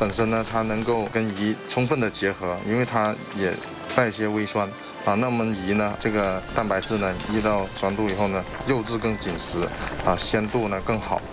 本身呢，它能够跟饴充分的结合，因为它也带一些微酸啊。那么饴呢，这个蛋白质呢遇到酸度以后呢，肉质更紧实啊，鲜度呢更好。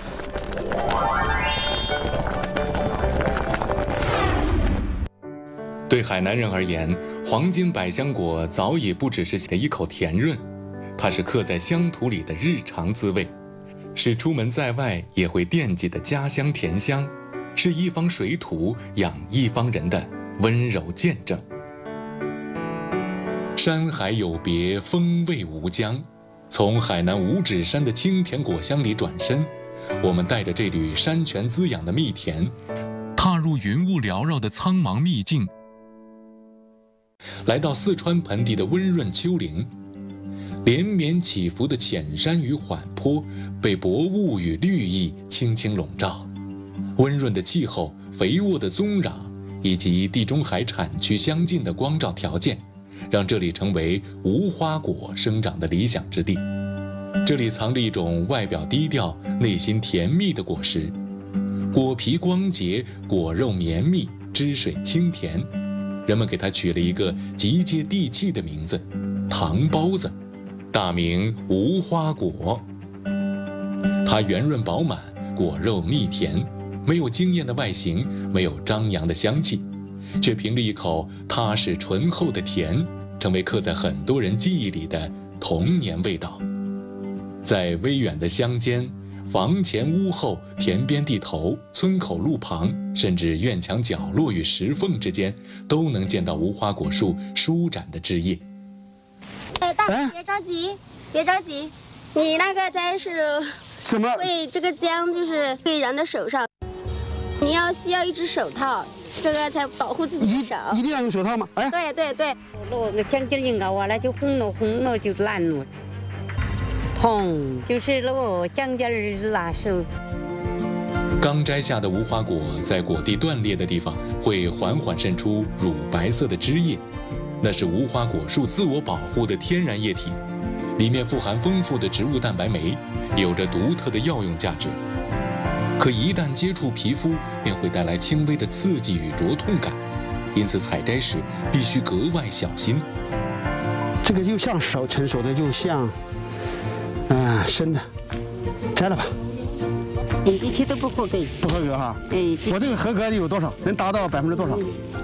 对海南人而言，黄金百香果早已不只是的一口甜润，它是刻在乡土里的日常滋味，是出门在外也会惦记的家乡甜香，是一方水土养一方人的温柔见证。山海有别，风味无疆。从海南五指山的清甜果香里转身，我们带着这缕山泉滋养的蜜甜，踏入云雾缭绕的苍茫秘境，来到四川盆地的温润丘陵。连绵起伏的浅山与缓坡被薄雾与绿意轻轻笼罩，温润的气候、肥沃的宗壤以及地中海产区相近的光照条件，让这里成为无花果生长的理想之地。这里藏着一种外表低调、内心甜蜜的果实，果皮光洁，果肉绵密，汁水清甜。人们给它取了一个极接地气的名字——糖包子，大名无花果。它圆润饱满，果肉蜜甜，没有惊艳的外形，没有张扬的香气，却凭着一口踏实醇厚的甜，成为刻在很多人记忆里的童年味道。在微远的乡间，房前屋后、田边地头、村口路旁，甚至院墙角落与石缝之间，都能见到无花果树舒展的枝叶。 大哥，别着急，别着急，你那个才是怎么对这个姜就是对人的手上，你需要一只手套，这个才保护自己的手。 一定要用手套吗？哎， 对对对， 那个姜筋一熬完了就红了就烂了，痛就是那个姜筋儿拿手。 刚摘下的无花果在果蒂断裂的地方会缓缓渗出乳白色的汁液，那是无花果树自我保护的天然液体，里面富含丰富的植物蛋白酶，有着独特的药用价值。可一旦接触皮肤，便会带来轻微的刺激与灼痛感，因此采摘时必须格外小心。 这个又像成熟的，又像生的，摘了吧。 一切都不合格， 不合格哈。 哎， 我这个合格的有多少？能达到多少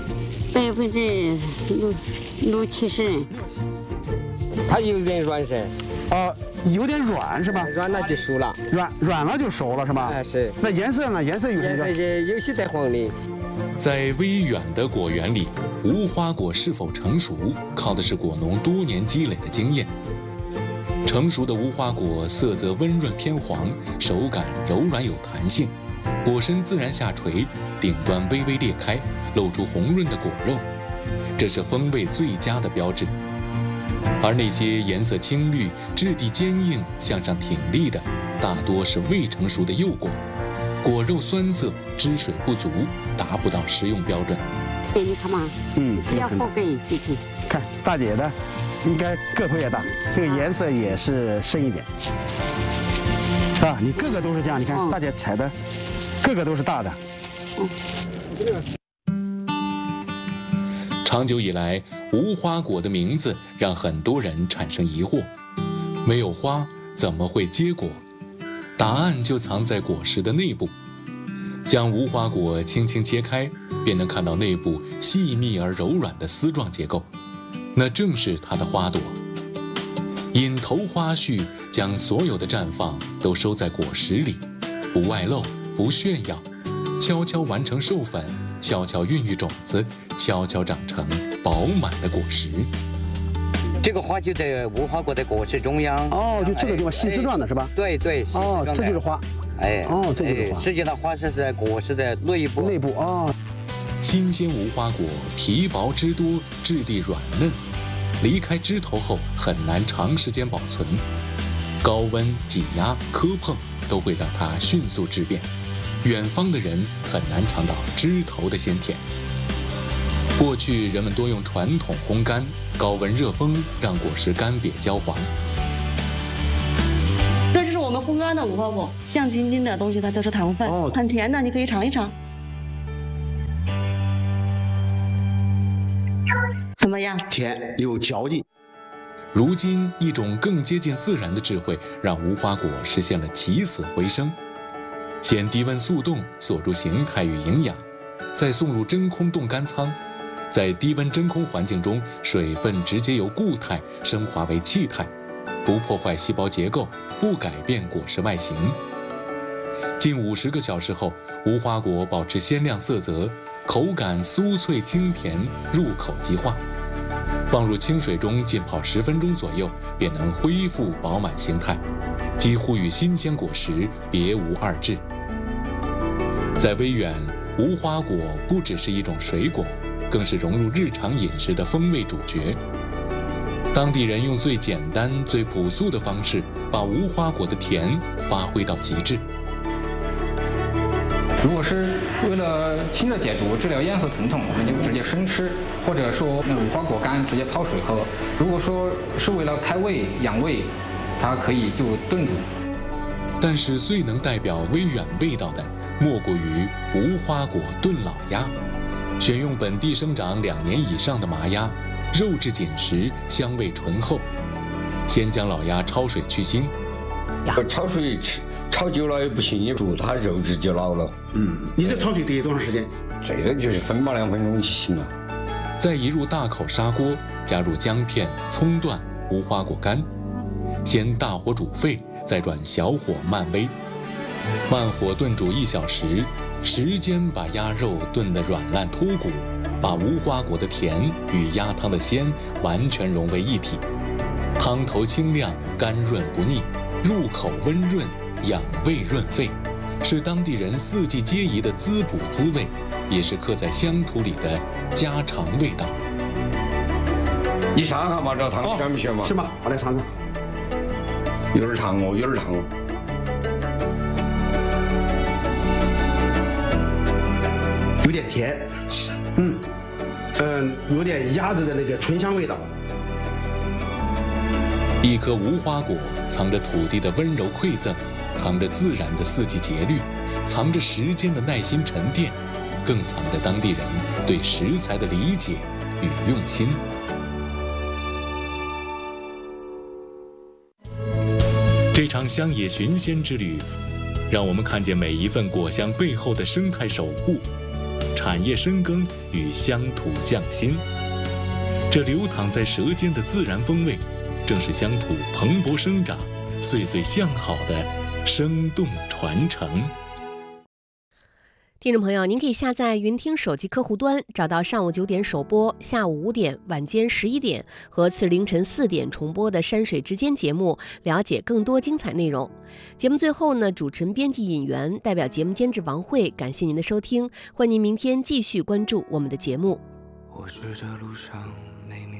？6%、70%。 它有点软噻。 有点软是吧？ 软了就熟了。 软了就熟了是吧？ 是。 那颜色呢？颜色有颜色有些带黄的。 在微远的果园里，无花果是否成熟，靠的是果农多年积累的经验。成熟的无花果色泽温润偏黄，手感柔软有弹性，果身自然下垂，顶端微微裂开，露出红润的果肉，这是风味最佳的标志。而那些颜色青绿、质地坚硬、向上挺立的，大多是未成熟的幼果，果肉酸涩，汁水不足，达不到食用标准。 你看嘛，只要合格就行。 看大姐的。应该个头也大，这个颜色也是深一点，你个个都是这样。你看大姐采的，个个都是大的。 长久以来，无花果的名字让很多人产生疑惑：没有花怎么会结果？答案就藏在果实的内部。将无花果轻轻切开，便能看到内部细密而柔软的丝状结构。那正是它的花朵，引头花序将所有的绽放都收在果实里，不外露，不炫耀，悄悄完成授粉，悄悄孕育种子，悄悄长成饱满的果实。 这个花就在无花果的果实中央。 就这个地方细丝状的是吧？ 对。 这就是花。这就是花。 实际上花是在果实的内部。 新鲜无花果皮薄汁多，质地软嫩，离开枝头后很难长时间保存，高温、挤压、磕碰都会让它迅速质变，远方的人很难尝到枝头的鲜甜。过去人们多用传统烘干，高温热风让果实干瘪焦黄。 这是我们烘干的无花果，亮晶晶的东西它就是糖分，很甜的，你可以尝一尝。 怎么样？ 甜有嚼劲。 如今，一种更接近自然的智慧，让无花果实现了起死回生。先低温速冻，锁住形态与营养，再送入真空冻干仓，在低温真空环境中，水分直接由固态升华为气态，不破坏细胞结构，不改变果实外形。近50个小时后，无花果保持鲜亮色泽，口感酥脆清甜，入口即化。放入清水中浸泡10分钟左右，便能恢复饱满形态，几乎与新鲜果实别无二致。在威远，无花果不只是一种水果，更是融入日常饮食的风味主角。当地人用最简单、最朴素的方式，把无花果的甜发挥到极致。 如果是为了清热解毒、治疗咽喉疼痛，我们就直接生吃，或者说那无花果干直接泡水喝。如果说是为了开胃、养胃，它可以就炖煮。 但是最能代表威远味道的，莫过于无花果炖老鸭。选用本地生长2年以上的麻鸭，肉质紧实，香味醇厚。先将老鸭焯水去腥。 焯水炒久了也不行，煮它肉质就老了。 你这焯水得多长时间？ 这个就是1到2分钟就行了。 再移入大口砂锅，加入姜片、葱段、无花果干，先大火煮沸，再转小火慢煨，慢火炖煮1小时，时间把鸭肉炖得软烂脱骨，把无花果的甜与鸭汤的鲜完全融为一体。汤头清亮，干润不腻，入口温润，养胃润肺，是当地人4季皆宜的滋补滋味，也是刻在乡土里的家常味道。 你尝尝嘛，这汤鲜不鲜嘛？ 是吗？我来尝尝。 有点烫哦，有点烫哦。 有点甜，有点鸭子的那个醇香味道。 一颗无花果藏着土地的温柔馈赠，藏着自然的4季节律，藏着时间的耐心沉淀，更藏着当地人对食材的理解与用心。这场乡野寻仙之旅，让我们看见每一份果香背后的生态守护、产业深耕与乡土匠心。这流淌在舌尖的自然风味，正是乡土蓬勃生长、岁岁向好的生动传承。 听众朋友，您可以下载云听手机客户端，找到上午9点首播、下午5点、晚间11点和次日凌晨4点重播的山水之间节目，了解更多精彩内容。节目最后呢，主持人、编辑尹媛代表节目监制王慧，感谢您的收听，欢迎您明天继续关注我们的节目。 我是这路上